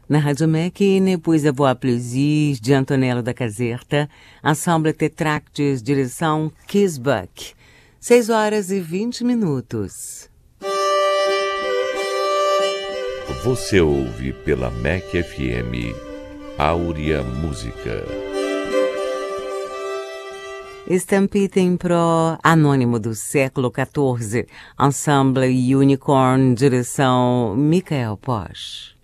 Na Rádio MEC, depois a Voix Plaisir, de Antonello da Caserta, Ensemble Tetractes, direção Kisbuck. 6h20. Você ouve pela MEC FM Áurea Música. Stampede em Pro, Anônimo do século XIV, Ensemble Unicorn, direção Michael Posch.